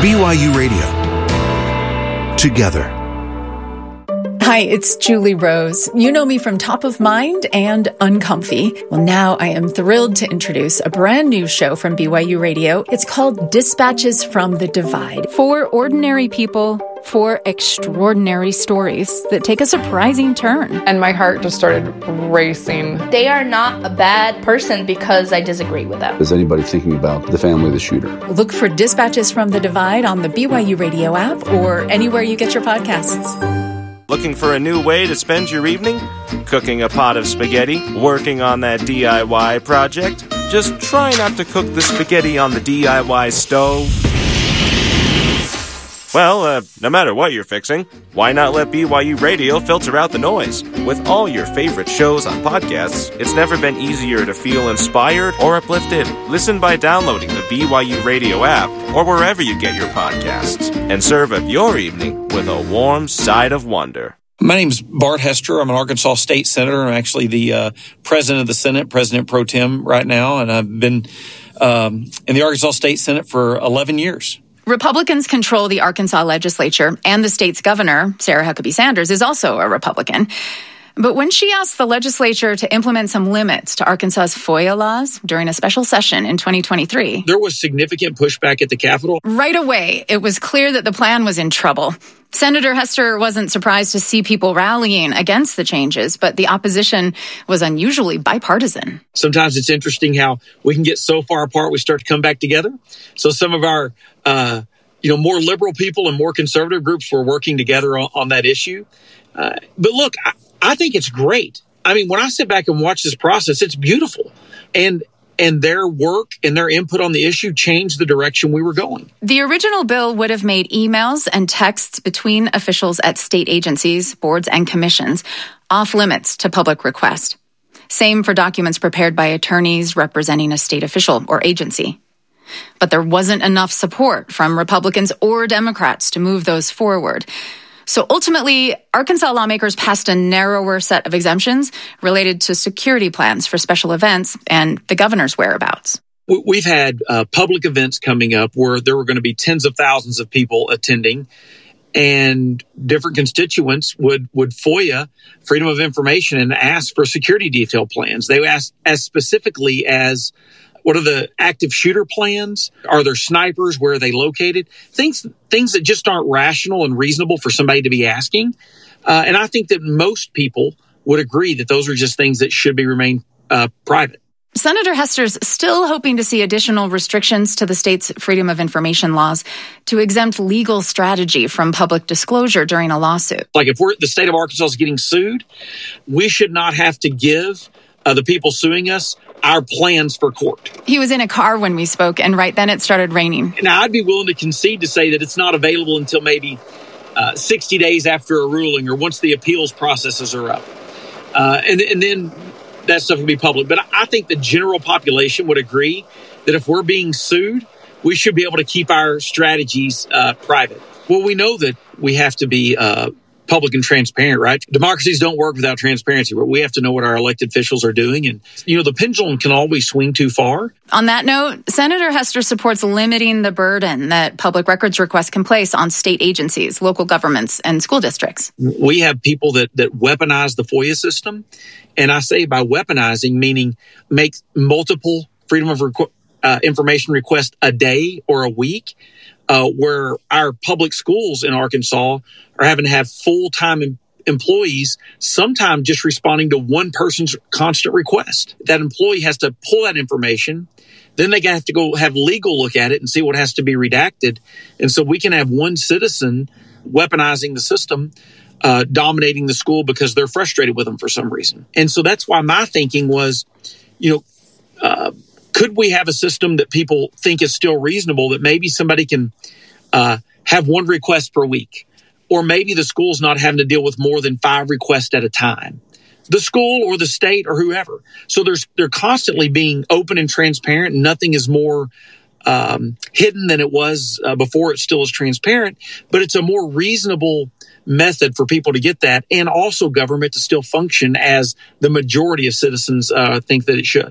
BYU Radio. Together. Hi, it's Julie Rose. You know me from Top of Mind and Uncomfy. Well, now I am thrilled to introduce a brand new show from BYU Radio. It's called Dispatches from the Divide. For ordinary people, for extraordinary stories that take a surprising turn. And my heart just started racing. They are not a bad person because I disagree with them. Is anybody thinking about the family of the shooter? Look for Dispatches from the Divide on the BYU Radio app or anywhere you get your podcasts. Looking for a new way to spend your evening? Cooking a pot of spaghetti? Working on that DIY project? Just try not to cook the spaghetti on the DIY stove. Well, no matter what you're fixing, why not let BYU Radio filter out the noise? With all your favorite shows on podcasts, it's never been easier to feel inspired or uplifted. Listen by downloading the BYU Radio app or wherever you get your podcasts, and serve up your evening with a warm side of wonder. My name's Bart Hester. I'm an Arkansas State Senator. I'm actually the President of the Senate, President Pro Tem right now, and I've been in the Arkansas State Senate for 11 years. Republicans control the Arkansas legislature, and the state's governor, Sarah Huckabee Sanders, is also a Republican. But when she asked the legislature to implement some limits to Arkansas's FOIA laws during a special session in 2023, there was significant pushback at the Capitol. Right away, it was clear that the plan was in trouble. Senator Hester wasn't surprised to see people rallying against the changes, but the opposition was unusually bipartisan. Sometimes it's interesting how we can get so far apart we start to come back together. So some of our more liberal people and more conservative groups were working together on that issue. But look, I think it's great. I mean, when I sit back and watch this process, it's beautiful. And their work and their input on the issue changed the direction we were going. The original bill would have made emails and texts between officials at state agencies, boards, and commissions off limits to public request. Same for documents prepared by attorneys representing a state official or agency. But there wasn't enough support from Republicans or Democrats to move those forward. So ultimately, Arkansas lawmakers passed a narrower set of exemptions related to security plans for special events and the governor's whereabouts. We've had public events coming up where there were going to be tens of thousands of people attending, and different constituents would FOIA Freedom of Information and ask for security detail plans. They asked as specifically as, what are the active shooter plans? Are there snipers? Where are they located? Things that just aren't rational and reasonable for somebody to be asking. And I think that most people would agree that those are just things that should remain private. Senator Hester's still hoping to see additional restrictions to the state's Freedom of Information laws to exempt legal strategy from public disclosure during a lawsuit. Like if the state of Arkansas is getting sued, we should not have to give the people suing us our plans for court. He was in a car when we spoke, and right then it started raining. Now, I'd be willing to concede to say that it's not available until maybe 60 days after a ruling or once the appeals processes are up. And then that stuff will be public. But I think the general population would agree that if we're being sued, we should be able to keep our strategies private. Well, we know that we have to be public and transparent, right? Democracies don't work without transparency. We have to know what our elected officials are doing. And, the pendulum can always swing too far. On that note, Senator Hester supports limiting the burden that public records requests can place on state agencies, local governments, and school districts. We have people that weaponize the FOIA system. And I say by weaponizing, meaning make multiple Freedom of Information requests a day or a week. Where our public schools in Arkansas are having to have full-time employees, sometimes just responding to one person's constant request. That employee has to pull that information. Then they have to go have legal look at it and see what has to be redacted. And so we can have one citizen weaponizing the system, dominating the school because they're frustrated with them for some reason. And so that's why my thinking was, could we have a system that people think is still reasonable, that maybe somebody can have one request per week, or maybe the school's not having to deal with more than 5 requests at a time, the school or the state or whoever. So they're constantly being open and transparent. Nothing is more hidden than it was before. It still is transparent, but it's a more reasonable method for people to get that, and also government to still function as the majority of citizens think that it should.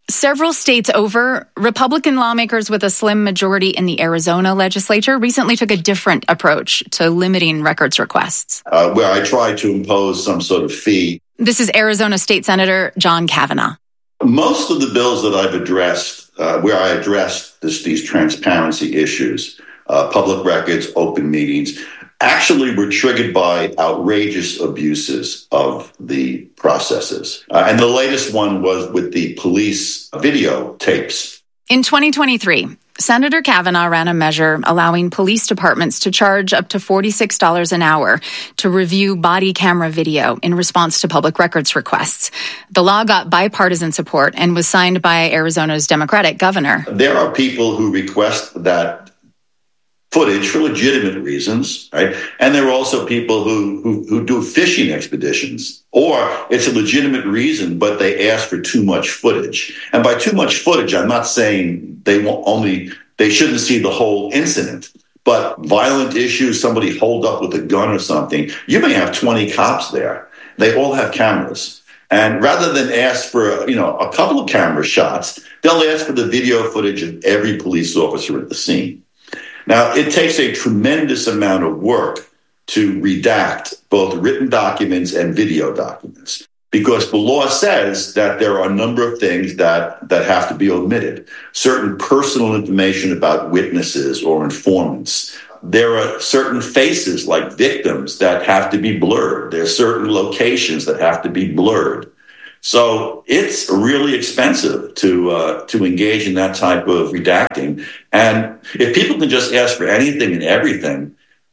Several states over, Republican lawmakers with a slim majority in the Arizona legislature recently took a different approach to limiting records requests. Where I tried to impose some sort of fee. This is Arizona State Senator John Kavanaugh. Most of the bills that I've addressed, where I addressed these transparency issues, public records, open meetings, actually were triggered by outrageous abuses of the processes. And the latest one was with the police video tapes. In 2023, Senator Kavanaugh ran a measure allowing police departments to charge up to $46 an hour to review body camera video in response to public records requests. The law got bipartisan support and was signed by Arizona's Democratic governor. There are people who request that footage for legitimate reasons, right? And there are also people who do fishing expeditions, or it's a legitimate reason, but they ask for too much footage. And by too much footage, I'm not saying they shouldn't see the whole incident, but violent issues, somebody holed up with a gun or something, you may have 20 cops there. They all have cameras. And rather than ask for, a couple of camera shots, they'll ask for the video footage of every police officer at the scene. Now, it takes a tremendous amount of work to redact both written documents and video documents, because the law says that there are a number of things that have to be omitted. Certain personal information about witnesses or informants. There are certain faces, like victims, that have to be blurred. There are certain locations that have to be blurred. So it's really expensive to engage in that type of redacting. And if people can just ask for anything and everything,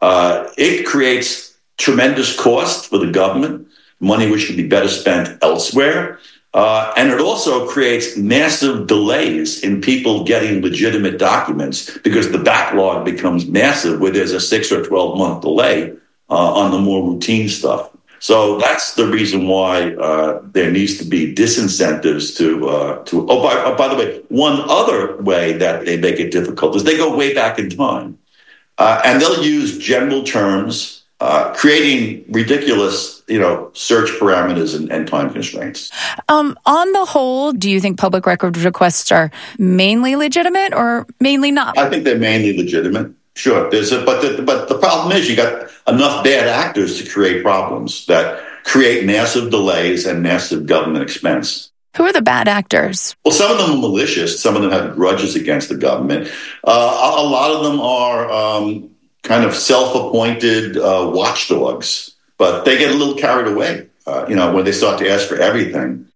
it creates tremendous cost for the government, money which could be better spent elsewhere. And it also creates massive delays in people getting legitimate documents, because the backlog becomes massive where there's a 6 or 12 month delay on the more routine stuff. So that's the reason why there needs to be disincentives to. By the way, one other way that they make it difficult is they go way back in time, and they'll use general terms, creating ridiculous, search parameters and time constraints. On the whole, do you think public record requests are mainly legitimate or mainly not? I think they're mainly legitimate. Sure, but the problem is you got enough bad actors to create problems that create massive delays and massive government expense. Who are the bad actors? Well, some of them are malicious. Some of them have grudges against the government. A lot of them are kind of self-appointed watchdogs, but they get a little carried away, when they start to ask for everything.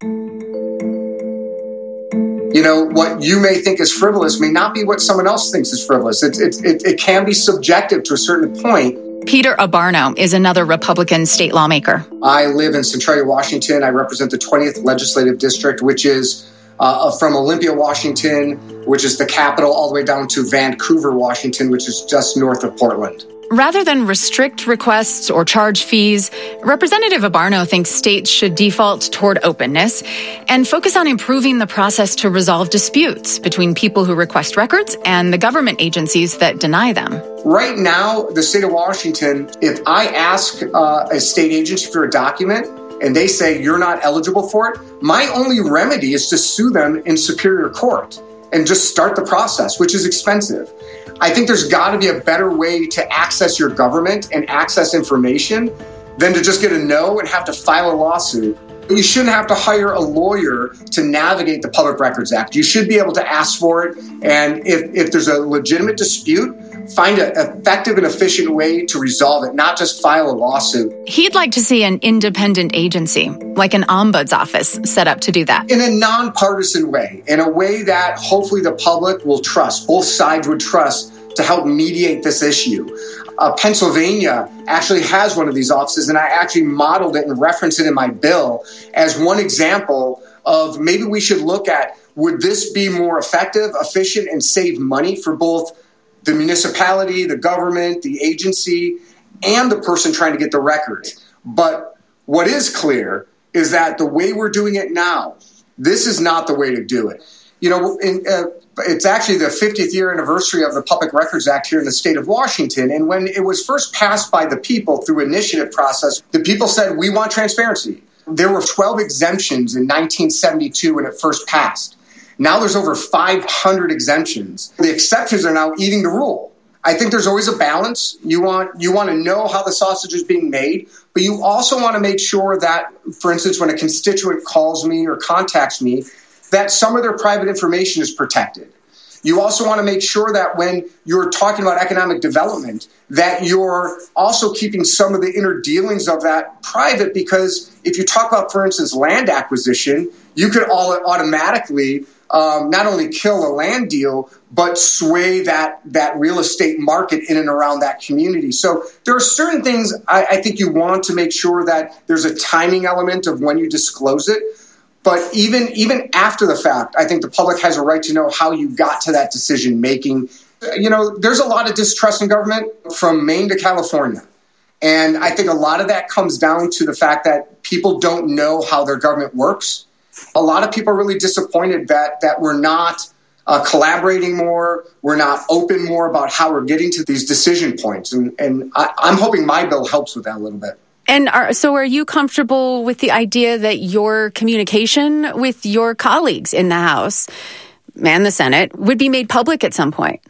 What you may think is frivolous may not be what someone else thinks is frivolous. It can be subjective to a certain point. Peter Abarno is another Republican state lawmaker. I live in Centralia, Washington. I represent the 20th Legislative District, which is from Olympia, Washington, which is the capital, all the way down to Vancouver, Washington, which is just north of Portland. Rather than restrict requests or charge fees, Representative Abarno thinks states should default toward openness and focus on improving the process to resolve disputes between people who request records and the government agencies that deny them. Right now, the state of Washington, if I ask a state agency for a document and they say you're not eligible for it, my only remedy is to sue them in Superior Court and just start the process, which is expensive. I think there's got to be a better way to access your government and access information than to just get a no and have to file a lawsuit. You shouldn't have to hire a lawyer to navigate the Public Records Act. You should be able to ask for it. And if there's a legitimate dispute, find an effective and efficient way to resolve it, not just file a lawsuit. He'd like to see an independent agency, like an ombuds office, set up to do that. In a nonpartisan way, in a way that hopefully the public will trust, both sides would trust, to help mediate this issue. Pennsylvania actually has one of these offices, and I actually modeled it and referenced it in my bill as one example of maybe we should look at, would this be more effective, efficient, and save money for both the municipality, the government, the agency, and the person trying to get the records? But what is clear is that the way we're doing it now, this is not the way to do it. It's actually the 50th year anniversary of the Public Records Act here in the state of Washington. And when it was first passed by the people through initiative process, the people said, we want transparency. There were 12 exemptions in 1972 when it first passed. Now there's over 500 exemptions. The exceptions are now eating the rule. I think there's always a balance. You want to know how the sausage is being made, but you also want to make sure that, for instance, when a constituent calls me or contacts me, that some of their private information is protected. You also want to make sure that when you're talking about economic development, that you're also keeping some of the inner dealings of that private, because if you talk about, for instance, land acquisition, you could automatically not only kill a land deal, but sway that real estate market in and around that community. So there are certain things I think you want to make sure that there's a timing element of when you disclose it. But even after the fact, I think the public has a right to know how you got to that decision making. There's a lot of distrust in government from Maine to California. And I think a lot of that comes down to the fact that people don't know how their government works. A lot of people are really disappointed that we're not collaborating more, we're not open more about how we're getting to these decision points. And I'm hoping my bill helps with that a little bit. And so are you comfortable with the idea that your communication with your colleagues in the House and the Senate would be made public at some point?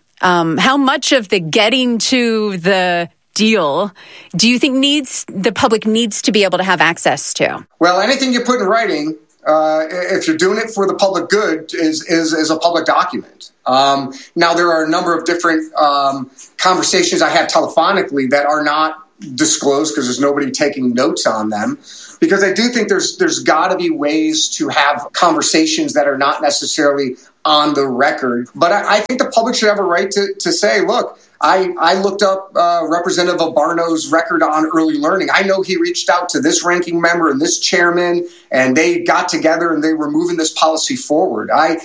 How much of the getting to the deal do you think the public needs to be able to have access to? Well, anything you put in writing, if you're doing it for the public good, is a public document. Now, there are a number of different conversations I have telephonically that are not disclosed because there's nobody taking notes on them, because I do think there's got to be ways to have conversations that are not necessarily on the record. But I think the public should have a right to say, look, I looked up Representative Abarno's record on early learning. I know he reached out to this ranking member and this chairman, and they got together and they were moving this policy forward. I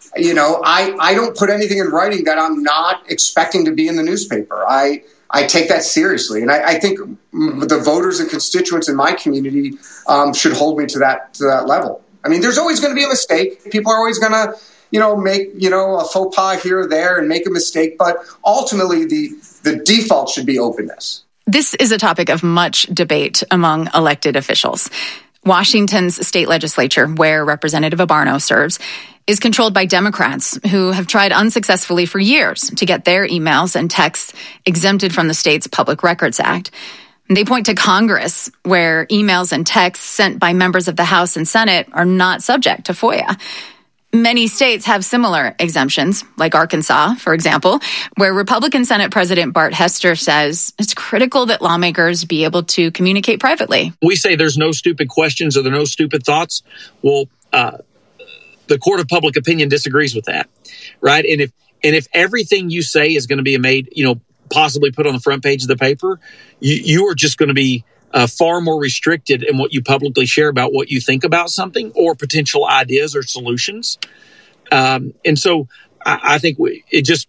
don't put anything in writing that I'm not expecting to be in the newspaper. I take that seriously. And I think the voters and constituents in my community should hold me to that level. I mean, there's always going to be a mistake. People are always going to, make, a faux pas here or there and make a mistake. But ultimately, the default should be openness. This is a topic of much debate among elected officials. Washington's state legislature, where Representative Abarno serves, is controlled by Democrats who have tried unsuccessfully for years to get their emails and texts exempted from the state's Public Records Act. They point to Congress, where emails and texts sent by members of the House and Senate are not subject to FOIA. Many states have similar exemptions, like Arkansas, for example, where Republican Senate President Bart Hester says it's critical that lawmakers be able to communicate privately. We say there's no stupid questions or there are no stupid thoughts. Well, the court of public opinion disagrees with that, right? And if everything you say is going to be made, possibly put on the front page of the paper, you are just going to be far more restricted in what you publicly share about what you think about something or potential ideas or solutions. And so I think it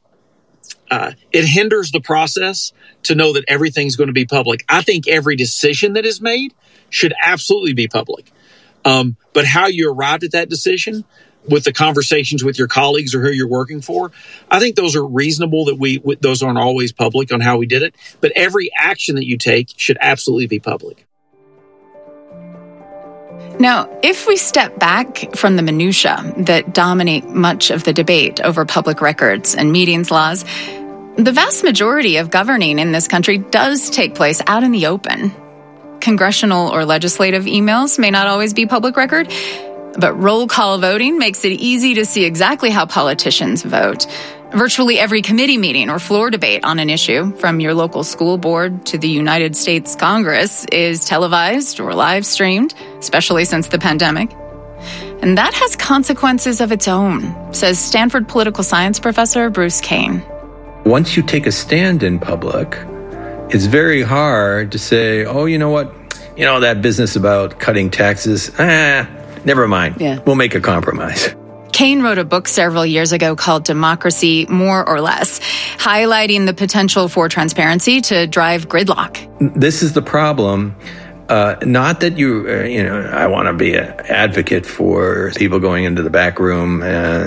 hinders the process to know that everything's going to be public. I think every decision that is made should absolutely be public. But how you arrived at that decision with the conversations with your colleagues or who you're working for, I think those are reasonable that those aren't always public on how we did it. But every action that you take should absolutely be public. Now, if we step back from the minutia that dominate much of the debate over public records and meetings laws, the vast majority of governing in this country does take place out in the open. Congressional or legislative emails may not always be public record, but roll call voting makes it easy to see exactly how politicians vote. Virtually every committee meeting or floor debate on an issue, from your local school board to the United States Congress, is televised or live streamed, especially since the pandemic. And that has consequences of its own, says Stanford political science professor Bruce Kane. Once you take a stand in public, it's very hard to say, oh, you know what? That business about cutting taxes, never mind. Yeah. We'll make a compromise. Kane wrote a book several years ago called Democracy, More or Less, highlighting the potential for transparency to drive gridlock. This is the problem. Not that I want to be an advocate for people going into the back room,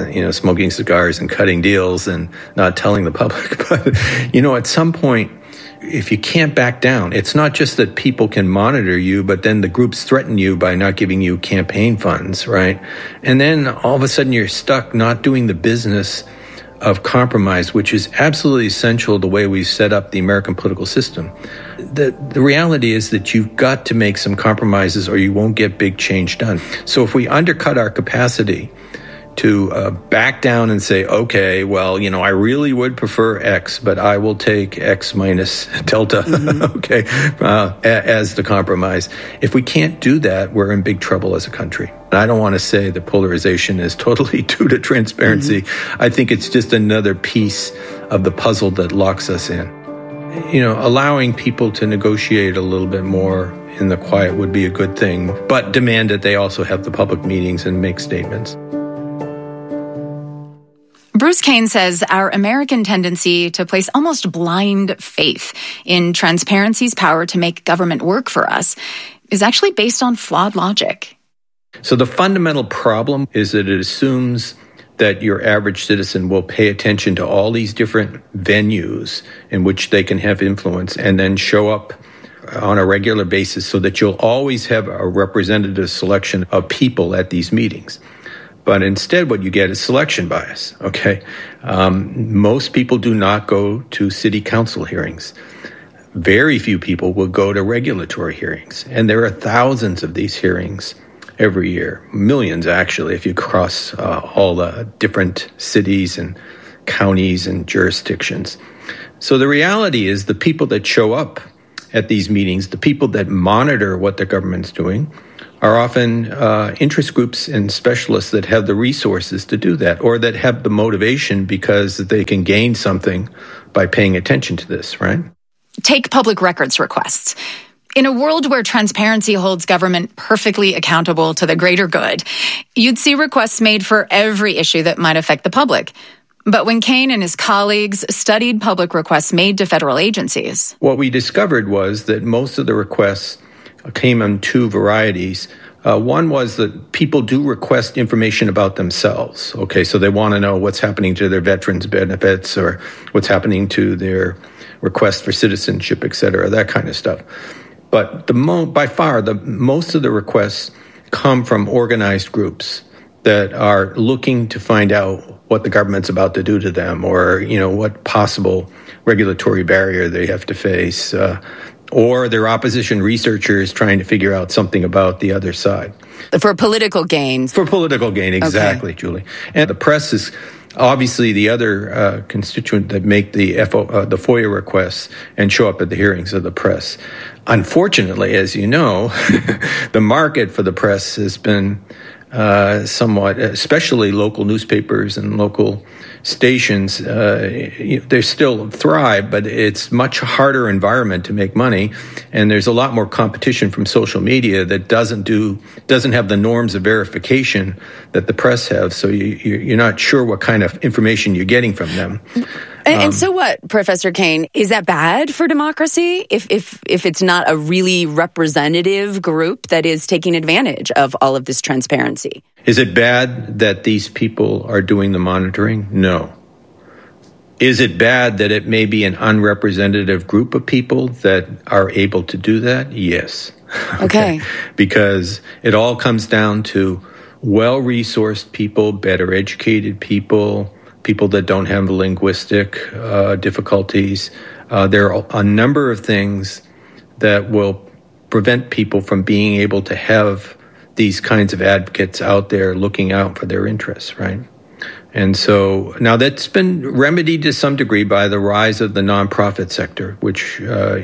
smoking cigars and cutting deals and not telling the public. But, at some point, if you can't back down, it's not just that people can monitor you, but then the groups threaten you by not giving you campaign funds, right? And then all of a sudden you're stuck not doing the business of compromise, which is absolutely essential the way we've set up the American political system. The reality is that you've got to make some compromises or you won't get big change done. So if we undercut our capacity to back down and say, okay, well, I really would prefer X, but I will take X minus delta, as the compromise. If we can't do that, we're in big trouble as a country. And I don't want to say that polarization is totally due to transparency. I think it's just another piece of the puzzle that locks us in. Allowing people to negotiate a little bit more in the quiet would be a good thing, but demand that they also have the public meetings and make statements. Bruce Cain says our American tendency to place almost blind faith in transparency's power to make government work for us is actually based on flawed logic. So the fundamental problem is that it assumes that your average citizen will pay attention to all these different venues in which they can have influence and then show up on a regular basis so that you'll always have a representative selection of people at these meetings. But instead, what you get is selection bias, okay? Most people do not go to city council hearings. Very few people will go to regulatory hearings. And there are thousands of these hearings every year, millions actually, if you cross all the different cities and counties and jurisdictions. So the reality is the people that show up at these meetings, the people that monitor what the government's doing, are often interest groups and specialists that have the resources to do that, or that have the motivation because they can gain something by paying attention to this, right? Take public records requests. In a world where transparency holds government perfectly accountable to the greater good, you'd see requests made for every issue that might affect the public. But when Cain and his colleagues studied public requests made to federal agencies, what we discovered was that most of the requests came in two varieties. One was that people do request information about themselves. Okay, so they want to know what's happening to their veterans' benefits or what's happening to their request for citizenship, et cetera, that kind of stuff. But by far, most of the requests come from organized groups that are looking to find out what the government's about to do to them, or what possible regulatory barrier they have to face, or their opposition researchers trying to figure out something about the other side. For political gain. For political gain, exactly, okay. Julie. And the press is obviously the other constituent that make the FOIA requests and show up at the hearings of the press. Unfortunately, as you know, the market for the press has been somewhat, especially local newspapers and local stations, they still thrive, but it's much harder environment to make money. And there's a lot more competition from social media that doesn't have the norms of verification that the press have. So you're not sure what kind of information you're getting from them. And so what, Professor Cain? Is that bad for democracy if it's not a really representative group that is taking advantage of all of this transparency? Is it bad that these people are doing the monitoring? No. Is it bad that it may be an unrepresentative group of people that are able to do that? Yes. Okay. Because it all comes down to well-resourced people, better educated people that don't have linguistic difficulties. There are a number of things that will prevent people from being able to have these kinds of advocates out there looking out for their interests, right? And so now that's been remedied to some degree by the rise of the nonprofit sector, which,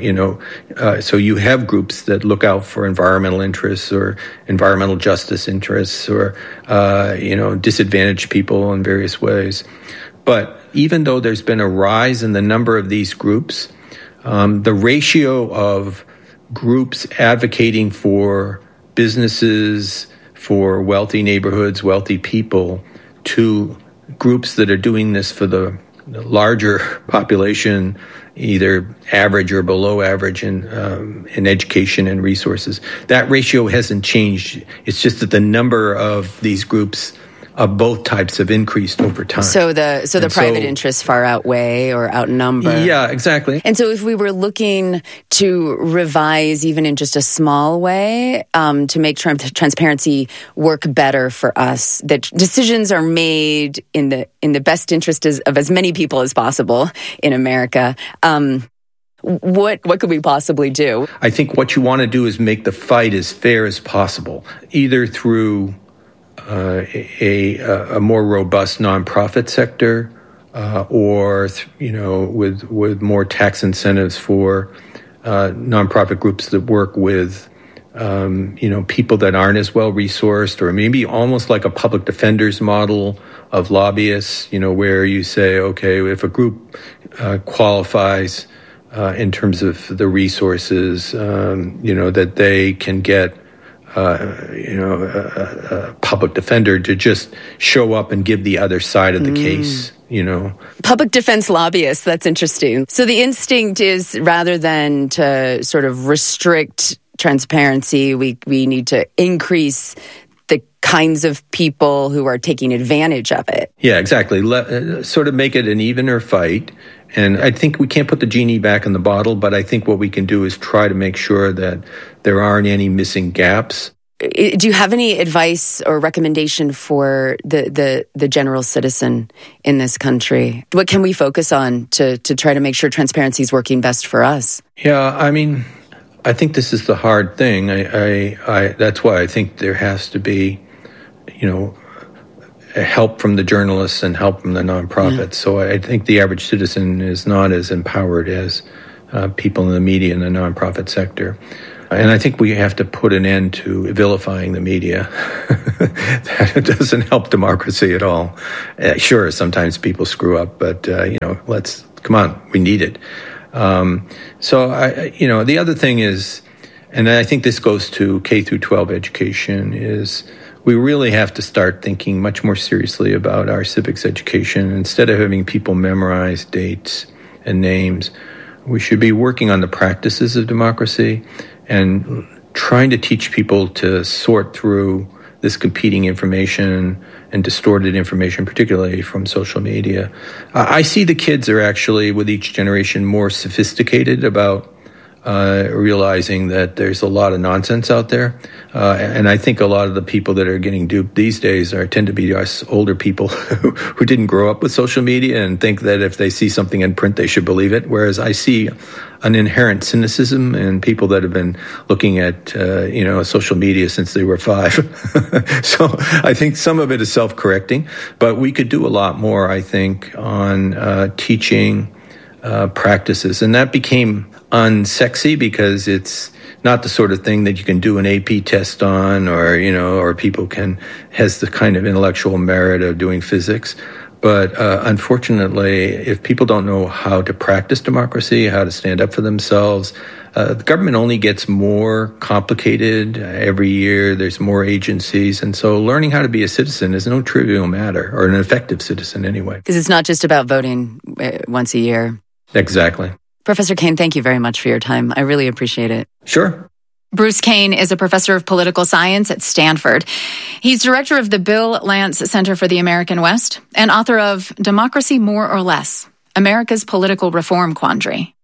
so you have groups that look out for environmental interests or environmental justice interests or, disadvantaged people in various ways. But even though there's been a rise in the number of these groups, the ratio of groups advocating for businesses, for wealthy neighborhoods, wealthy people, to groups that are doing this for the larger population, either average or below average in education and resources, that ratio hasn't changed. It's just that the number of these groups both types have increased over time. So the private interests far outweigh or outnumber. Yeah, exactly. And so if we were looking to revise even in just a small way to make transparency work better for us, that decisions are made in the best interest of as many people as possible in America, what could we possibly do? I think what you want to do is make the fight as fair as possible, either through a more robust nonprofit sector, or with more tax incentives for nonprofit groups that work with people that aren't as well resourced, or maybe almost like a public defender's model of lobbyists. Where you say, okay, if a group qualifies in terms of the resources, that they can get. A public defender to just show up and give the other side of the case, Public defense lobbyists, that's interesting. So the instinct is, rather than to sort of restrict transparency, we need to increase the kinds of people who are taking advantage of it. Yeah, exactly. Sort of make it an evener fight. And I think we can't put the genie back in the bottle, but I think what we can do is try to make sure that there aren't any missing gaps. Do you have any advice or recommendation for the general citizen in this country? What can we focus on to try to make sure transparency is working best for us? Yeah, I mean, I think this is the hard thing. That's why I think there has to be, help from the journalists and help from the nonprofits. Yeah. So I think the average citizen is not as empowered as people in the media and the nonprofit sector. And I think we have to put an end to vilifying the media. That doesn't help democracy at all. Sure, sometimes people screw up, but, come on, we need it. So the other thing is, and I think this goes to K through 12 education, is we really have to start thinking much more seriously about our civics education. Instead of having people memorize dates and names, we should be working on the practices of democracy and trying to teach people to sort through this competing information and distorted information, particularly from social media. I see the kids are actually, with each generation, more sophisticated about realizing that there's a lot of nonsense out there. And I think a lot of the people that are getting duped these days tend to be us older people who didn't grow up with social media and think that if they see something in print, they should believe it. Whereas I see an inherent cynicism in people that have been looking at, social media since they were 5. So I think some of it is self-correcting, but we could do a lot more, I think, on teaching practices. And that became unsexy because it's not the sort of thing that you can do an AP test on, or people has the kind of intellectual merit of doing physics. But unfortunately, if people don't know how to practice democracy, how to stand up for themselves, the government only gets more complicated every year. There's more agencies. And so learning how to be a citizen is no trivial matter, or an effective citizen anyway. Because it's not just about voting once a year. Exactly. Professor Kane, thank you very much for your time. I really appreciate it. Sure. Bruce Kane is a professor of political science at Stanford. He's director of the Bill Lance Center for the American West and author of Democracy More or Less, America's Political Reform Quandary.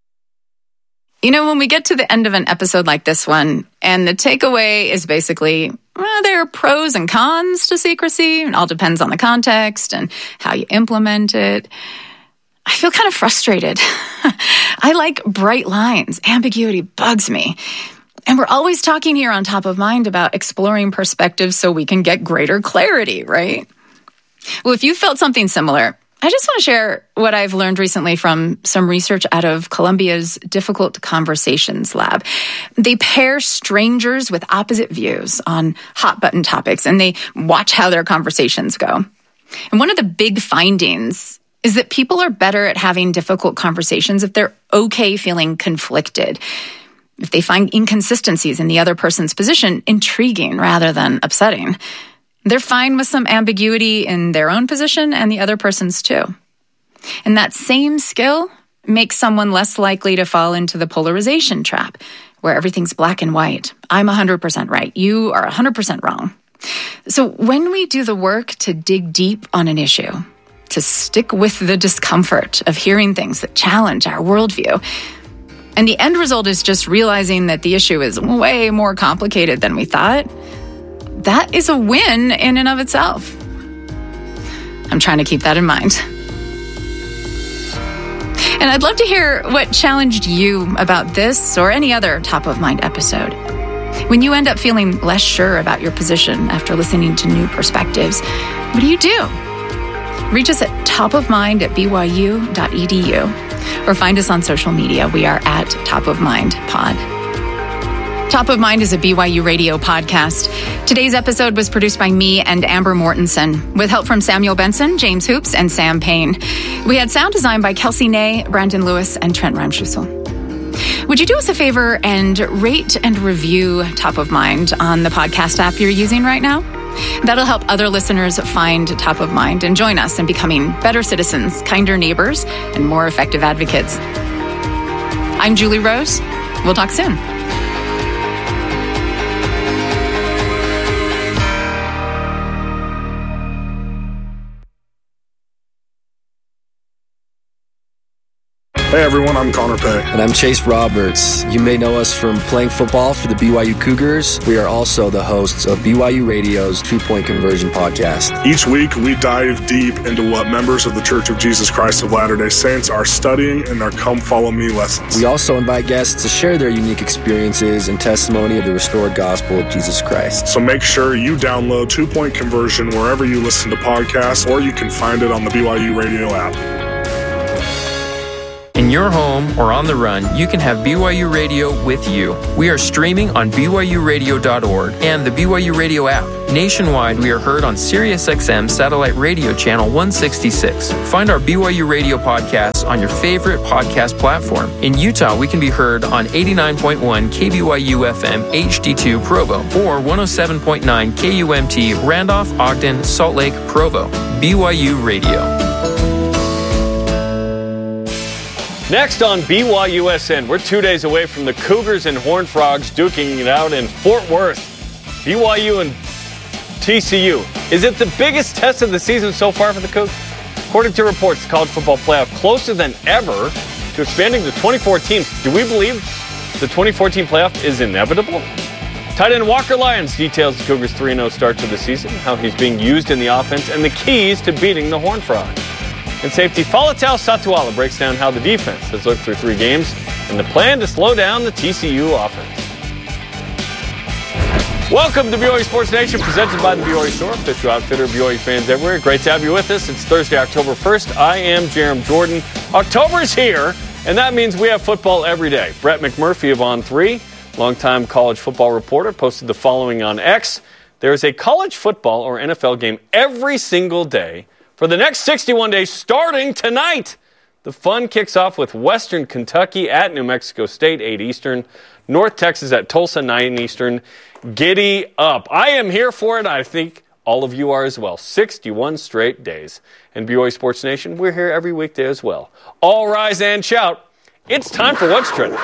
When we get to the end of an episode like this one, and the takeaway is basically, there are pros and cons to secrecy. It all depends on the context and how you implement it. I feel kind of frustrated. I like bright lines. Ambiguity bugs me. And we're always talking here on Top of Mind about exploring perspectives so we can get greater clarity, right? Well, if you felt something similar, I just want to share what I've learned recently from some research out of Columbia's Difficult Conversations Lab. They pair strangers with opposite views on hot-button topics, and they watch how their conversations go. And one of the big findings is that people are better at having difficult conversations if they're okay feeling conflicted, if they find inconsistencies in the other person's position intriguing rather than upsetting. They're fine with some ambiguity in their own position and the other person's too. And that same skill makes someone less likely to fall into the polarization trap, where everything's black and white. I'm 100% right. You are 100% wrong. So when we do the work to dig deep on an issue, to stick with the discomfort of hearing things that challenge our worldview, and the end result is just realizing that the issue is way more complicated than we thought, that is a win in and of itself. I'm trying to keep that in mind. And I'd love to hear what challenged you about this or any other Top of Mind episode. When you end up feeling less sure about your position after listening to new perspectives, what do? Reach us at topofmind@byu.edu or find us on social media. We are at Top of Mind Pod. Top of Mind is a BYU Radio podcast. Today's episode was produced by me and Amber Mortensen, with help from Samuel Benson, James Hoops, and Sam Payne. We had sound design by Kelsey Ney, Brandon Lewis, and Trent Reimschussel. Would you do us a favor and rate and review Top of Mind on the podcast app you're using right now? That'll help other listeners find Top of Mind and join us in becoming better citizens, kinder neighbors, and more effective advocates. I'm Julie Rose. We'll talk soon. Hey everyone, I'm Connor Pay. And I'm Chase Roberts. You may know us from playing football for the BYU Cougars. We are also the hosts of BYU Radio's 2-Point Conversion podcast. Each week, we dive deep into what members of the Church of Jesus Christ of Latter-day Saints are studying in their Come Follow Me lessons. We also invite guests to share their unique experiences and testimony of the restored gospel of Jesus Christ. So make sure you download 2-Point Conversion wherever you listen to podcasts, or you can find it on the BYU Radio app. In your home or on the run, you can have BYU Radio with you. We are streaming on BYURadio.org and the BYU Radio app. Nationwide, we are heard on SiriusXM Satellite Radio Channel 166. Find our BYU Radio podcasts on your favorite podcast platform. In Utah, we can be heard on 89.1 KBYU FM HD2 Provo or 107.9 KUMT Randolph, Ogden, Salt Lake, Provo. BYU Radio. Next on BYUSN, we're 2 days away from the Cougars and Horned Frogs duking it out in Fort Worth. BYU and TCU. Is it the biggest test of the season so far for the Cougs? According to reports, the college football playoff closer than ever to expanding to 24 teams. Do we believe the 2014 playoff is inevitable? Tight end Walker Lyons details the Cougars' 3-0 start to the season, how he's being used in the offense, and the keys to beating the Horned Frogs. And safety Faletau Satuala breaks down how the defense has looked through 3 games and the plan to slow down the TCU offense. Welcome to BYU Sports Nation, presented by the BYU Store, official outfitter of BYU fans everywhere. Great to have you with us. It's Thursday, October 1st. I am Jerem Jordan. October is here, and that means we have football every day. Brett McMurphy of On3, longtime college football reporter, posted the following on X. There is a college football or NFL game every single day for the next 61 days, starting tonight. The fun kicks off with Western Kentucky at New Mexico State, 8 Eastern. North Texas at Tulsa, 9 Eastern. Giddy up. I am here for it. I think all of you are as well. 61 straight days. And BYU Sports Nation, we're here every weekday as well. All rise and shout. It's time for What's Trending.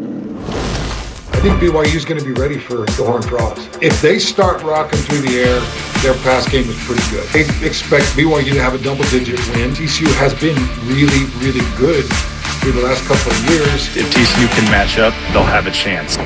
I think BYU is going to be ready for the Horned Frogs. If they start rocking through the air, their pass game is pretty good. They expect BYU to have a double-digit win. TCU has been really, really good through the last couple of years. If TCU can match up, they'll have a chance.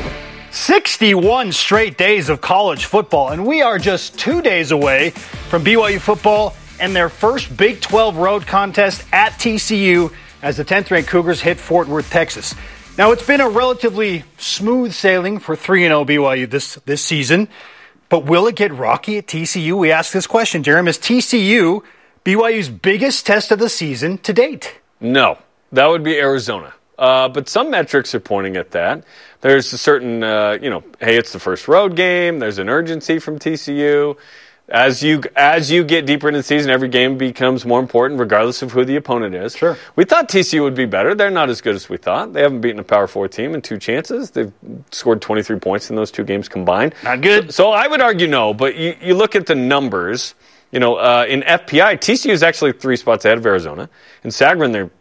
61 straight days of college football, and we are just 2 days away from BYU football and their first Big 12 road contest at TCU as the 10th-ranked Cougars hit Fort Worth, Texas. Now, it's been a relatively smooth sailing for 3-0 BYU this season, but will it get rocky at TCU? We ask this question, Jerem. Is TCU BYU's biggest test of the season to date? No, that would be Arizona. But some metrics are pointing at that. There's a certain, hey, it's the first road game. There's an urgency from TCU. As you get deeper into the season, every game becomes more important, regardless of who the opponent is. Sure. We thought TCU would be better. They're not as good as we thought. They haven't beaten a Power 4 team in 2 chances. They've scored 23 points in those 2 games combined. Not good. So I would argue no, but you look at the numbers. In FPI, TCU is actually 3 spots ahead of Arizona. In Sagarin, they're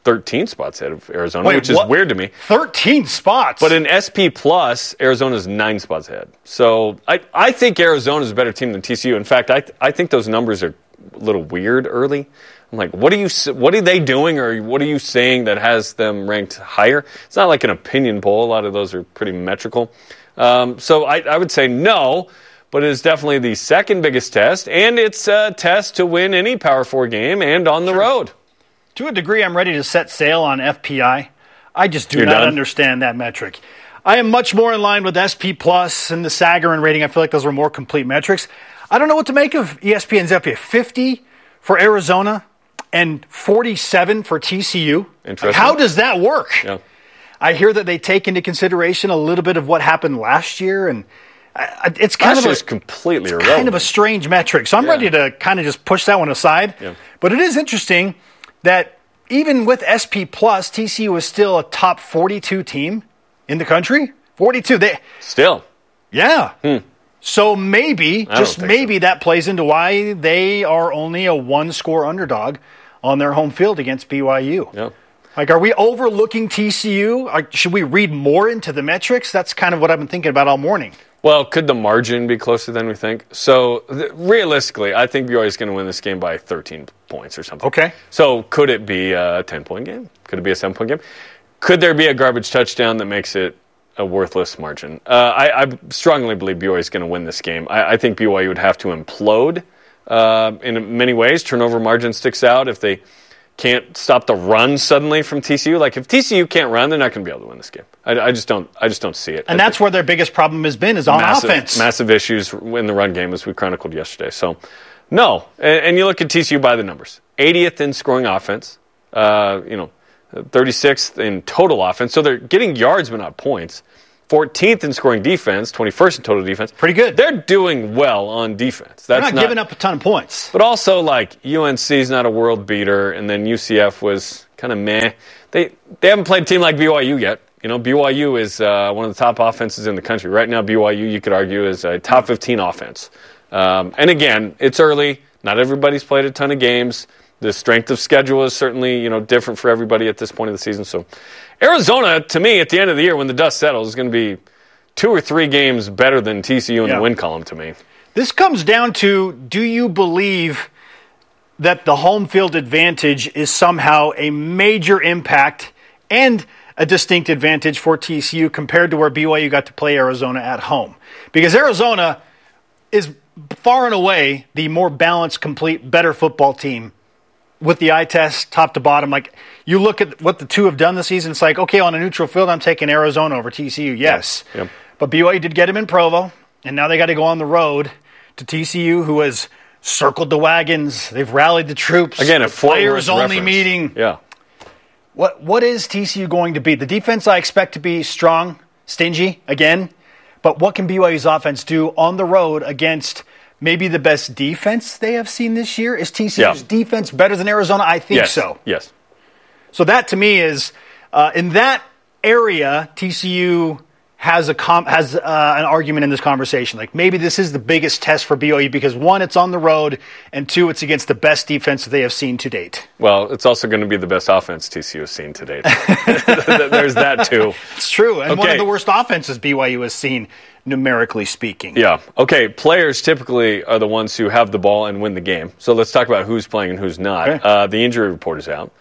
13 spots ahead of Arizona, which is weird to me. 13 spots? But in SP Plus, Arizona's 9 spots ahead. So I think Arizona's a better team than TCU. In fact, I think those numbers are a little weird early. I'm like, what are they doing, or what are you saying that has them ranked higher? It's not like an opinion poll. A lot of those are pretty metrical. So I would say no, but it is definitely the second biggest test, and it's a test to win any Power 4 game and on the road. To a degree, I'm ready to set sail on FPI. I just do not understand that metric. I am much more in line with SP Plus and the Sagarin rating. I feel like those were more complete metrics. I don't know what to make of ESPN's FPI. 50 for Arizona and 47 for TCU. Interesting. How does that work? Yeah. I hear that they take into consideration a little bit of what happened last year, and it's kind completely irrelevant. Kind of a strange metric. So I'm ready to kind of just push that one aside. Yeah. But it is interesting that even with SP Plus, TCU is still a top 42 team in the country. 42. Still. Yeah. So maybe, just maybe, that plays into why they are only a 1-score underdog on their home field against BYU. Yeah. Like, are we overlooking TCU? Should we read more into the metrics? That's kind of what I've been thinking about all morning. Well, could the margin be closer than we think? So, realistically, I think BYU is going to win this game by 13 points or something. Okay. So, could it be a 10-point game? Could it be a 7-point game? Could there be a garbage touchdown that makes it a worthless margin? I strongly believe BYU is going to win this game. I think BYU would have to implode in many ways. Turnover margin sticks out if they can't stop the run suddenly from TCU. Like, if TCU can't run, they're not going to be able to win this game. I just don't see it. And that's where their biggest problem has been, is on offense. Massive issues in the run game, as we chronicled yesterday. So, no. And you look at TCU by the numbers. 80th in scoring offense. 36th in total offense. So they're getting yards but not points. 14th in scoring defense, 21st in total defense. Pretty good. They're doing well on defense. They're not giving up a ton of points. But also, like, UNC's not a world beater, and then UCF was kind of meh. They haven't played a team like BYU yet. You know, BYU is one of the top offenses in the country. Right now, BYU, you could argue, is a top 15 offense. And again, it's early. Not everybody's played a ton of games. The strength of schedule is certainly, different for everybody at this point of the season. So Arizona, to me, at the end of the year, when the dust settles, is going to be 2 or 3 games better than TCU in the win column to me. This comes down to, do you believe that the home field advantage is somehow a major impact and a distinct advantage for TCU compared to where BYU got to play Arizona at home? Because Arizona is far and away the more balanced, complete, better football team with the eye test, top to bottom. Like, you look at what the two have done this season, it's like, okay, on a neutral field, I'm taking Arizona over TCU, yes. Yep. But BYU did get him in Provo, and now they got to go on the road to TCU, who has circled the wagons. They've rallied the troops. Again, a players-only meeting. Yeah. What is TCU going to be? The defense I expect to be strong, stingy, again. But what can BYU's offense do on the road against maybe the best defense they have seen this year? Is TCU's defense better than Arizona? I think so. Yes. So that, to me, is in that area, TCU has an argument in this conversation. Like, maybe this is the biggest test for BYU because, 1, it's on the road, and 2, it's against the best defense that they have seen to date. Well, it's also going to be the best offense TCU has seen to date. There's that, too. It's true. And one of the worst offenses BYU has seen, numerically speaking. Yeah. Okay, players typically are the ones who have the ball and win the game. So let's talk about who's playing and who's not. Okay. The injury report is out.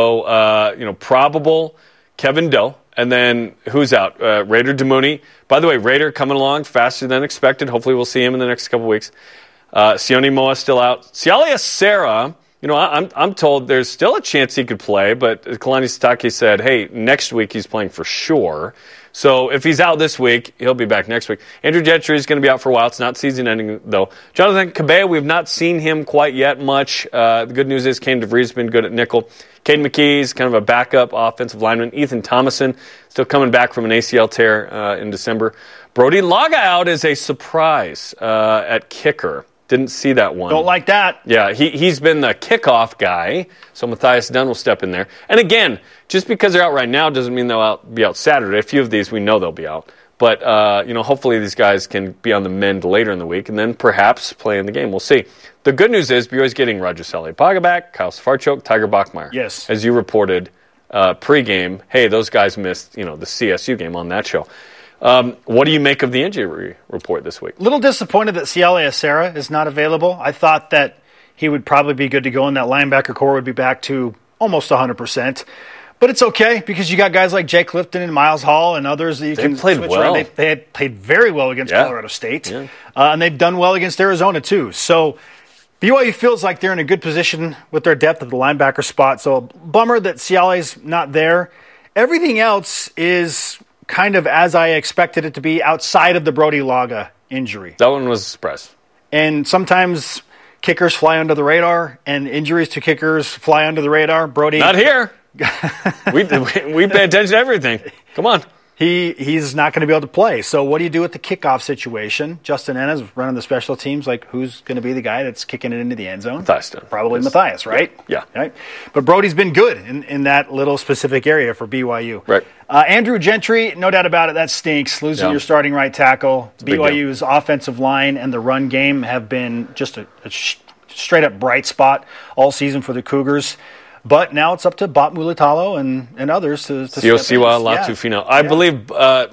So, probable Kevin Doe. And then who's out? Raider Damuni. By the way, Raider coming along faster than expected. Hopefully we'll see him in the next couple weeks. Sione Moa still out. Sialia Serra, I'm told there's still a chance he could play, but Kalani Sitake said, hey, next week he's playing for sure. So if he's out this week, he'll be back next week. Andrew Gentry is going to be out for a while. It's not season-ending, though. Jonathan Cabea, we've not seen him quite yet much. The good news is Kane DeVries has been good at nickel. Caden McKee's kind of a backup offensive lineman. Ethan Thomason still coming back from an ACL tear in December. Brody Laga out is a surprise at kicker. Didn't see that one. Don't like that. Yeah, he's been the kickoff guy, so Matthias Dunn will step in there. And again, just because they're out right now doesn't mean they'll be out Saturday. A few of these we know they'll be out. But, hopefully these guys can be on the mend later in the week and then perhaps play in the game. We'll see. The good news is BYU's getting Roger Saleh-Paga back, Kyle Safarchuk, Tiger Bachmeier. Yes. As you reported pregame, hey, those guys missed, the CSU game on that show. What do you make of the injury report this week? A little disappointed that Ciale Acera is not available. I thought that he would probably be good to go, and that linebacker core would be back to almost 100%. But it's okay because you got guys like Jake Clifton and Miles Hall and others that you can played switch well. around. They had played very well against Colorado State, and they've done well against Arizona too. So BYU feels like they're in a good position with their depth at the linebacker spot. So bummer that Ciale's not there. Everything else is kind of as I expected it to be outside of the Brody Laga injury. That one was a surprise. And sometimes kickers fly under the radar, and injuries to kickers fly under the radar. Brody, not here. we pay attention to everything. Come on. He's not going to be able to play. So what do you do with the kickoff situation? Justin Ennis running the special teams. Like, who's going to be the guy that's kicking it into the end zone? Matthias. Probably Matthias, right? Yeah. Right. But Brody's been good in that little specific area for BYU. Right. Andrew Gentry, no doubt about it, that stinks. Losing your starting right tackle. BYU's offensive line and the run game have been just a straight-up bright spot all season for the Cougars. But now it's up to Bot Mulitalo and others to Siosiwa Latufino. I believe,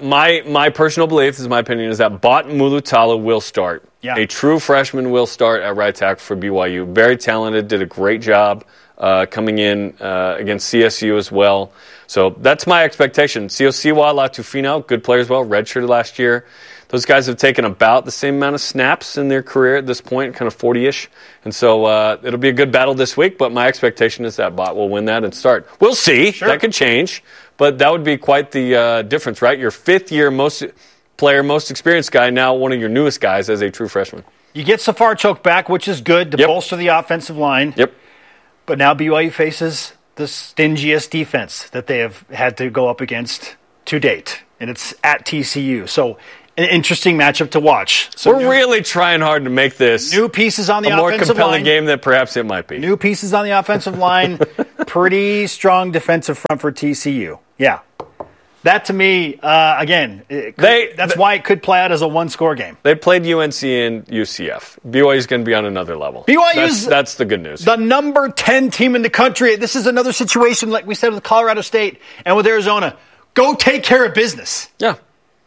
my personal belief, this is my opinion, is that Bot Mulitalo will start. Yeah. A true freshman will start at right tackle for BYU. Very talented, did a great job coming in against CSU as well. So that's my expectation. Siosiwa Latufino, good player as well, redshirted last year. Those guys have taken about the same amount of snaps in their career at this point, kind of 40-ish. And so it'll be a good battle this week, but my expectation is that Bot will win that and start. We'll see. Sure. That could change, but that would be quite the difference, right? Your fifth-year most experienced guy, now one of your newest guys as a true freshman. You get Safar Choke back, which is good to bolster the offensive line. Yep. But now BYU faces the stingiest defense that they have had to go up against to date, and it's at TCU. So an interesting matchup to watch. So we're really trying hard to make this new pieces on the a more offensive compelling line. Game than perhaps it might be. New pieces on the offensive line. Pretty strong defensive front for TCU. Yeah. That, to me, again, that's why it could play out as a one-score game. They played UNC and UCF. BYU's going to be on another level. That's the good news. The number 10 team in the country. This is another situation, like we said, with Colorado State and with Arizona. Go take care of business. Yeah.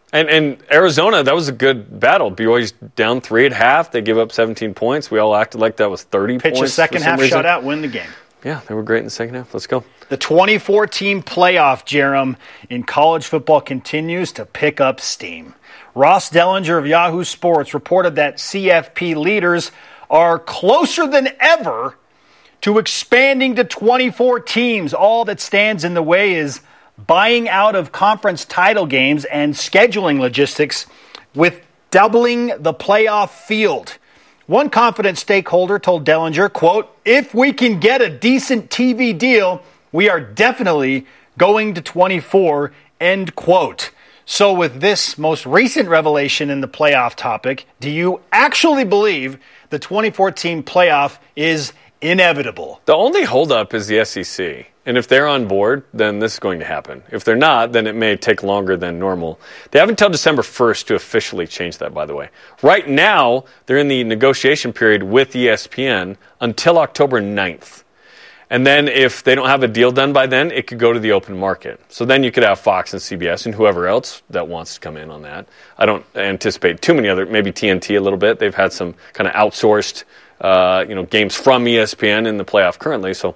And Arizona, that was a good battle. BYU's down 3 at half. They gave up 17 points. We all acted like that was 30 points. Pitch a second-half shutout, win the game. Yeah, they were great in the second half. Let's go. The 2014 playoff, Jerem, in college football continues to pick up steam. Ross Dellinger of Yahoo Sports reported that CFP leaders are closer than ever to expanding to 24 teams. All that stands in the way is buying out of conference title games and scheduling logistics with doubling the playoff field. One confident stakeholder told Dellinger, quote, "If we can get a decent TV deal, we are definitely going to 24, end quote." So with this most recent revelation in the playoff topic, do you actually believe the 2014 playoff is inevitable? The only holdup is the SEC. And if they're on board, then this is going to happen. If they're not, then it may take longer than normal. They have until December 1st to officially change that, by the way. Right now, they're in the negotiation period with ESPN until October 9th. And then if they don't have a deal done by then, it could go to the open market. So then you could have Fox and CBS and whoever else that wants to come in on that. I don't anticipate too many other, maybe TNT a little bit. They've had some kind of outsourced games from ESPN in the playoff currently. So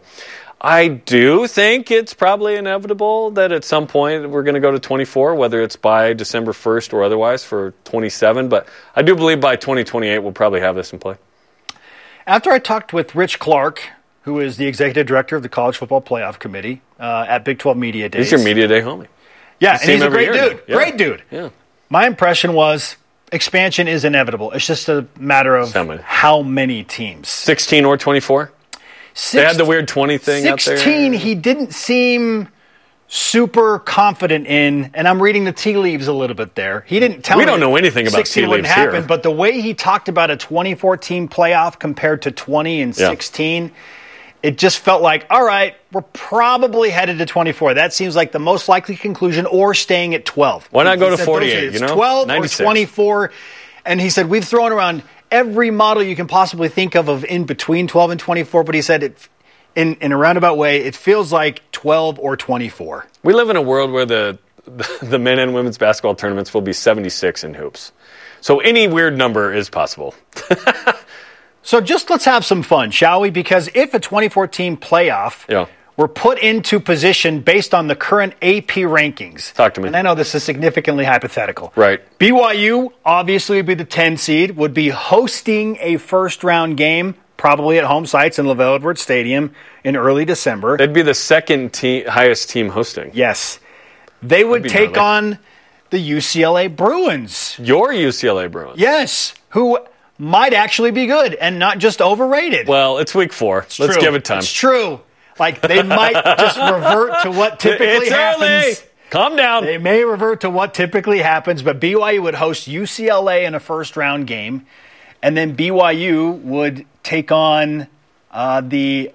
I do think it's probably inevitable that at some point we're going to go to 24, whether it's by December 1st or otherwise for 27. But I do believe by 2028 we'll probably have this in play. After I talked with Rich Clark, who is the executive director of the College Football Playoff Committee at Big 12 Media Days. He's your Media Day homie. Yeah, and he's a great dude. Yeah. Great dude. Yeah. My impression was expansion is inevitable. It's just a matter of how many teams. 16 or 24? They had the weird 20 thing out there. 16, he didn't seem super confident in, and I'm reading the tea leaves a little bit there. He didn't tell me. We don't know anything about tea leaves happen, here. But the way he talked about a 2014 playoff compared to 20 and 16, it just felt like, all right, we're probably headed to 24. That seems like the most likely conclusion, or staying at 12. Why not go to 48, 12 96. or 24. And he said, we've thrown around every model you can possibly think of in between 12 and 24, but he said in a roundabout way, it feels like 12 or 24. We live in a world where the men and women's basketball tournaments will be 76 in hoops. So any weird number is possible. So just let's have some fun, shall we? Because if a 24-team playoff were put into position based on the current AP rankings. Talk to me. And I know this is significantly hypothetical. Right. BYU obviously would be the 10 seed, would be hosting a first-round game, probably at home sites in LaVell Edwards Stadium in early December. They'd be the second highest team hosting. Yes. They would take on the UCLA Bruins. Your UCLA Bruins. Yes, who might actually be good and not just overrated. Well, it's week 4. Let's give it time. It's true. Like, they might just revert to what typically happens. Early. Calm down. They may revert to what typically happens, but BYU would host UCLA in a first-round game, and then BYU would take on it'd be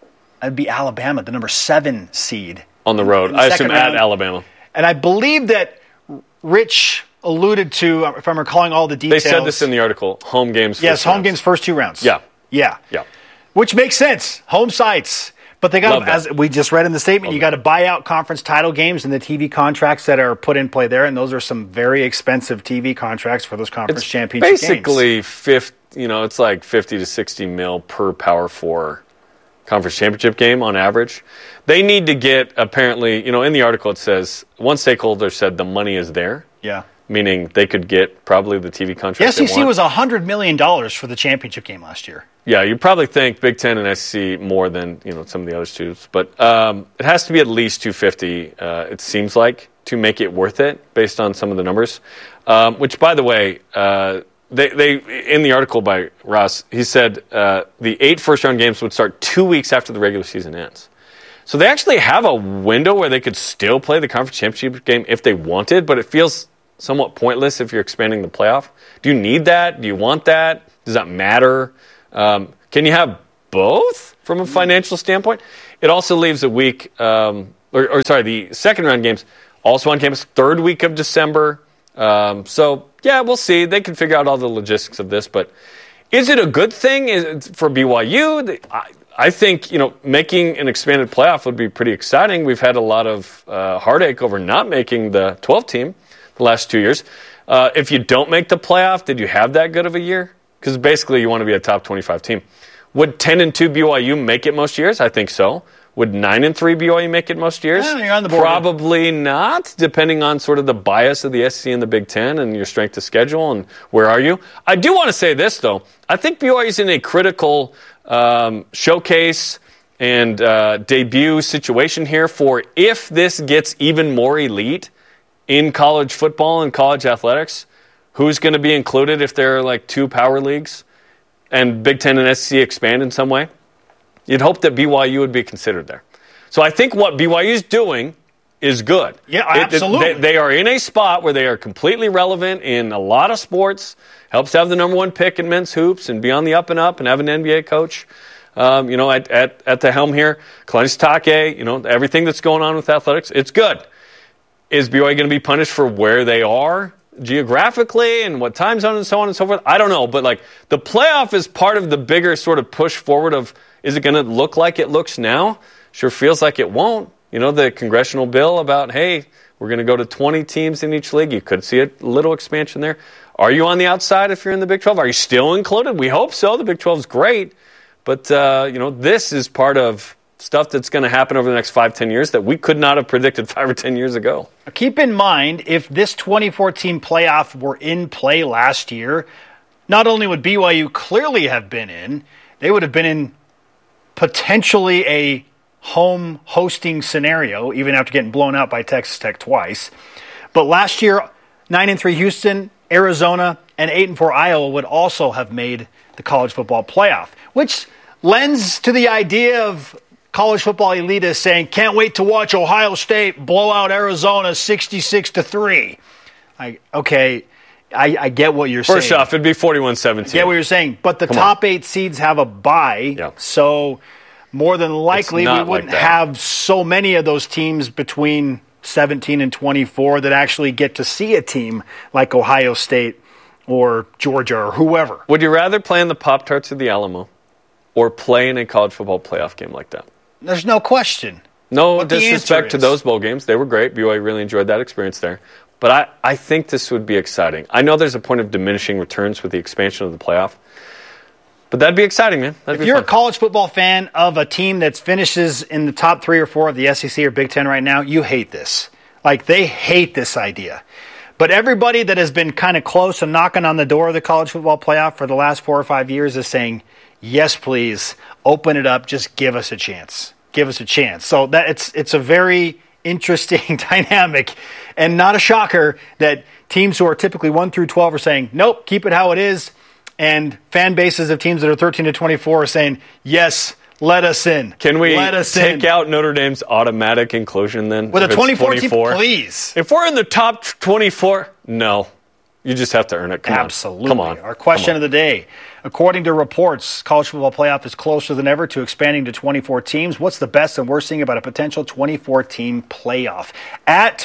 Alabama, the number 7 seed. On the road. I assume at Alabama. And I believe that Rich alluded to, if I'm recalling all the details. They said this in the article, home games. Yes, home games first 2 rounds. Yeah. Which makes sense. Home sites. But they got, as we just read in the statement, you got to buy out conference title games and the TV contracts that are put in play there, and those are some very expensive TV contracts for those conference championship games. Basically, it's like 50 to 60 mil per Power 4 conference championship game on average. They need to get, apparently, in the article it says, one stakeholder said the money is there. Yeah. Meaning they could get probably the TV contract. The SEC was $100 million for the championship game last year. Yeah, you probably think Big Ten and SEC more than some of the other two, but it has to be at least 250. It seems like to make it worth it based on some of the numbers. Which, by the way, they in the article by Ross, he said the 8 first-round games would start 2 weeks after the regular season ends. So they actually have a window where they could still play the conference championship game if they wanted, but it feels somewhat pointless if you're expanding the playoff. Do you need that? Do you want that? Does that matter? Can you have both from a financial standpoint? It also leaves a week, the second round games also on campus, 3rd week of December. We'll see. They can figure out all the logistics of this, but is it a good thing for BYU? I think, making an expanded playoff would be pretty exciting. We've had a lot of heartache over not making the 12 team the last 2 years. If you don't make the playoff, did you have that good of a year? Because basically you want to be a top 25 team. Would 10-2 BYU make it most years? I think so. Would 9-3 BYU make it most years? Yeah, you're on the board. Probably not, depending on sort of the bias of the SEC and the Big Ten and your strength of schedule and where are you. I do want to say this, though. I think BYU is in a critical showcase and debut situation here for if this gets even more elite in college football and college athletics, who's going to be included if there are like 2 power leagues and Big Ten and SEC expand in some way? You'd hope that BYU would be considered there. So I think what BYU is doing is good. Yeah, absolutely. They are in a spot where they are completely relevant in a lot of sports. Helps to have the number 1 pick in men's hoops and be on the up and up and have an NBA coach, at the helm here. Kalani Sitake, everything that's going on with athletics, it's good. Is BYU going to be punished for where they are geographically and what time zone and so on and so forth? I don't know, but the playoff is part of the bigger sort of push forward of, is it going to look like it looks now? Sure feels like it won't. The congressional bill about, hey, we're going to go to 20 teams in each league. You could see a little expansion there. Are you on the outside if you're in the Big 12? Are you still included? We hope so. The Big 12 is great. But, this is part of stuff that's going to happen over the next 5-10 years that we could not have predicted 5 or 10 years ago. Keep in mind, if this 24-team playoff were in play last year, not only would BYU clearly have been in, they would have been in potentially a home hosting scenario, even after getting blown out by Texas Tech twice. But last year, 9-3 Houston, Arizona, and 8-4 Iowa would also have made the college football playoff, which lends to the idea of college football elitists saying, can't wait to watch Ohio State blow out Arizona 66-3. I get what you're saying. First off, it'd be 41-17. I get what you're saying, but the top 8 seeds have a bye, so more than likely we wouldn't have so many of those teams between 17 and 24 that actually get to see a team like Ohio State or Georgia or whoever. Would you rather play in the Pop-Tarts or the Alamo? or play in a college football playoff game like that? There's no question. No disrespect to those bowl games. They were great. BYU really enjoyed that experience there. But I think this would be exciting. I know there's a point of diminishing returns with the expansion of the playoff. But that'd be exciting, man. If you're a college football fan of a team that finishes in the top 3 or 4 of the SEC or Big Ten right now, you hate this. Like, they hate this idea. But everybody that has been kind of close and knocking on the door of the college football playoff for the last 4 or 5 years is saying, yes, please, open it up. Just give us a chance. Give us a chance. So that it's a very interesting dynamic, and not a shocker that teams who are typically 1 through 12 are saying, nope, keep it how it is. And fan bases of teams that are 13 to 24 are saying, yes, let us in. Can we take out Notre Dame's automatic inclusion then? With a 24 team, please. If we're in the top 24, no. You just have to earn it. Absolutely. Come on. Our question of the day. According to reports, college football playoff is closer than ever to expanding to 24 teams. What's the best and worst thing about a potential 24-team playoff? At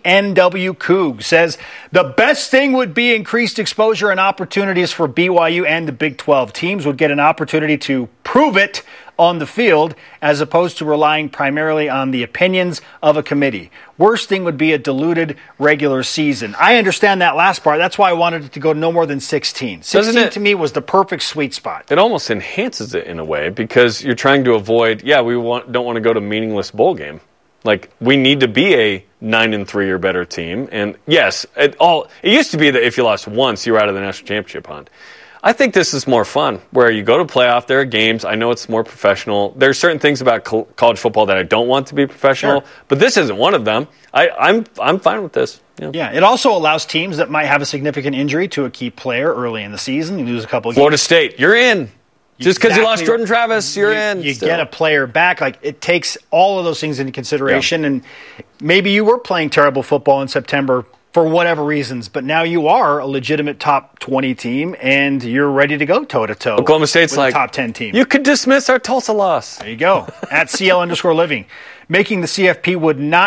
PNW Coug says, the best thing would be increased exposure and opportunities for BYU and the Big 12. Teams would get an opportunity to prove it on the field as opposed to relying primarily on the opinions of a committee. Worst thing would be a diluted regular season. I understand that last part. That's why I wanted it to go no more than 16. 16 to me was the perfect sweet spot. It almost enhances it in a way because you're trying to avoid, don't want to go to meaningless bowl game. Like, we need to be a 9-3 or better team. And yes, it used to be that if you lost once, you were out of the national championship hunt. I think this is more fun, where you go to playoff, there are games. I know it's more professional. There are certain things about college football that I don't want to be professional, but this isn't one of them. I'm fine with this. Yeah, it also allows teams that might have a significant injury to a key player early in the season. You lose a couple of games. Florida State, you're in. Just because you lost Jordan Travis, you're in. You get a player back. Like, it takes all of those things into consideration. And maybe you were playing terrible football in September for whatever reasons, but now you are a legitimate top 20 team, and you're ready to go toe-to-toe. Oklahoma State's with like, a top 10 team. You could dismiss our Tulsa loss. There you go. At CL_living. Making the CFP would not